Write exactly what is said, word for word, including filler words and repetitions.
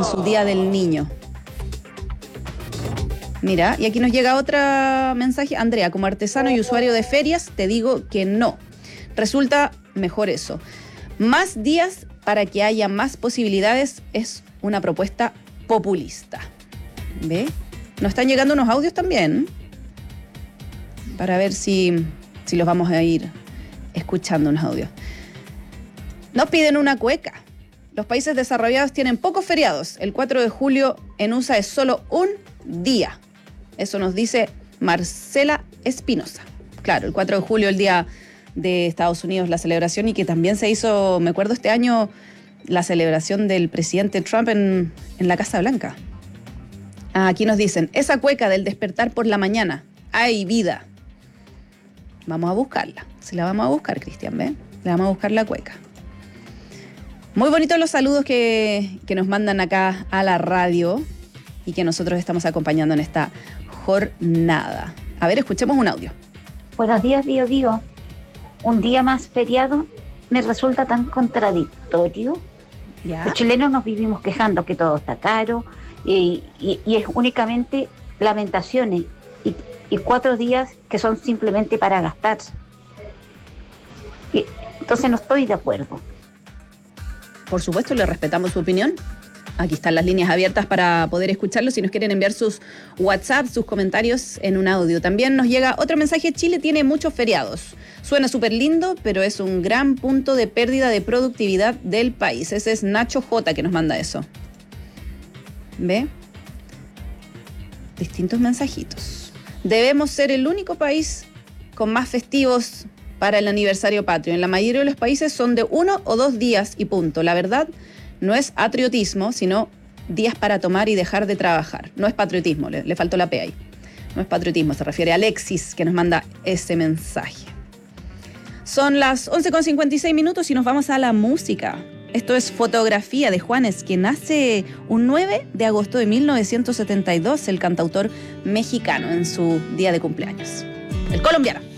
en su Día del Niño. Mira, y aquí nos llega otro mensaje. Andrea, como artesano y usuario de ferias, te digo que no. Resulta mejor eso. Más días para que haya más posibilidades es una propuesta populista. ¿Ve? Nos están llegando unos audios también para ver si, si los vamos a ir escuchando, unos audios. Nos piden una cueca. Los países desarrollados tienen pocos feriados. El cuatro de julio en U S A es solo un día. Eso nos dice Marcela Espinosa. Claro, el cuatro de julio, el día de Estados Unidos, la celebración, y que también se hizo, me acuerdo este año, la celebración del presidente Trump en, en la Casa Blanca. Ah, aquí nos dicen, esa cueca del despertar por la mañana, ¡ay, vida! Vamos a buscarla. Si la vamos a buscar, Cristian, ¿ven? Le vamos a buscar la cueca. Muy bonitos los saludos que, que nos mandan acá a la radio y que nosotros estamos acompañando en esta jornada. A ver, escuchemos un audio. Buenos días, Bio Bio. Un día más feriado me resulta tan contradictorio. ¿Ya? Los chilenos nos vivimos quejando que todo está caro y, y, y es únicamente lamentaciones y, y cuatro días que son simplemente para gastarse. Y, entonces no estoy de acuerdo. Por supuesto, le respetamos su opinión. Aquí están las líneas abiertas para poder escucharlo si nos quieren enviar sus WhatsApp, sus comentarios en un audio. También nos llega otro mensaje. Chile tiene muchos feriados. Suena súper lindo, pero es un gran punto de pérdida de productividad del país. Ese es Nacho J que nos manda eso. ¿Ve? Distintos mensajitos. Debemos ser el único país con más festivos para el aniversario patrio. En la mayoría de los países son de uno o dos días y punto. La verdad, no es patriotismo, sino días para tomar y dejar de trabajar. No es patriotismo, le, le faltó la P ahí. No es patriotismo, se refiere a Alexis, que nos manda ese mensaje. Son las once con cincuenta y seis minutos y nos vamos a la música. Esto es Fotografía de Juanes, que nace un nueve de agosto de mil novecientos setenta y dos, el cantautor mexicano, en su día de cumpleaños. El colombiano.